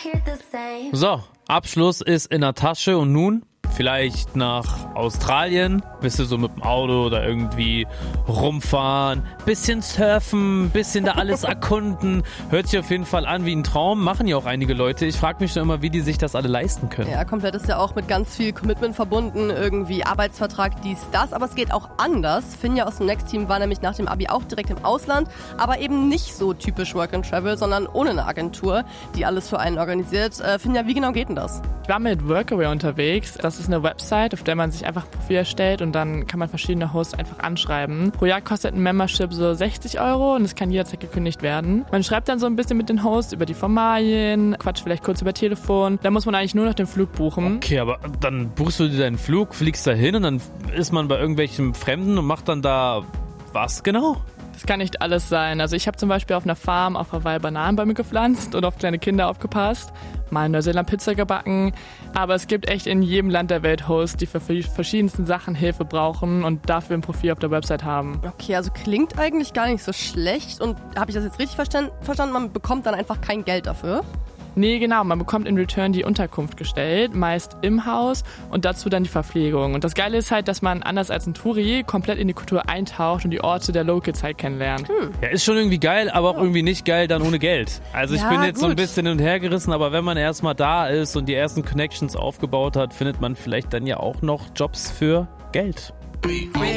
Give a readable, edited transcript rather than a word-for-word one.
So, Abschluss ist in der Tasche und nun vielleicht nach Australien, bist du so mit dem Auto oder irgendwie rumfahren, bisschen surfen, bisschen da alles erkunden. Hört sich auf jeden Fall an wie ein Traum, machen ja auch einige Leute. Ich frage mich nur immer, wie die sich das alle leisten können. Ja, komplett ist ja auch mit ganz viel Commitment verbunden, irgendwie Arbeitsvertrag, dies, das, aber es geht auch anders. Finja aus dem Next Team war nämlich nach dem Abi auch direkt im Ausland, aber eben nicht so typisch Work and Travel, sondern ohne eine Agentur, die alles für einen organisiert. Finja, wie genau geht denn das? Ich war mit Workaway unterwegs. Das ist eine Website, auf der man sich einfach ein Profil erstellt und dann kann man verschiedene Hosts einfach anschreiben. Pro Jahr kostet ein Membership so 60 € und es kann jederzeit gekündigt werden. Man schreibt dann so ein bisschen mit den Hosts über die Formalien, quatscht vielleicht kurz über Telefon. Dann muss man eigentlich nur noch den Flug buchen. Okay, aber dann buchst du dir deinen Flug, fliegst da hin und dann ist man bei irgendwelchen Fremden und macht dann da was genau? Das kann nicht alles sein. Also ich habe zum Beispiel auf einer Farm auf Hawaii Bananenbäume gepflanzt und auf kleine Kinder aufgepasst, mal in Neuseeland Pizza gebacken. Aber es gibt echt in jedem Land der Welt Hosts, die für verschiedensten Sachen Hilfe brauchen und dafür ein Profil auf der Website haben. Okay, also klingt eigentlich gar nicht so schlecht. Und habe ich das jetzt richtig verstanden? Man bekommt dann einfach kein Geld dafür? Nee, genau. Man bekommt in Return die Unterkunft gestellt, meist im Haus und dazu dann die Verpflegung. Und das Geile ist halt, dass man anders als ein Touri komplett in die Kultur eintaucht und die Orte der Locals halt kennenlernt. Ja, ist schon irgendwie geil, aber auch irgendwie nicht geil dann ohne Geld. Also ich bin jetzt so ein bisschen hin und her gerissen, aber wenn man erstmal da ist und die ersten Connections aufgebaut hat, findet man vielleicht dann ja auch noch Jobs für Geld.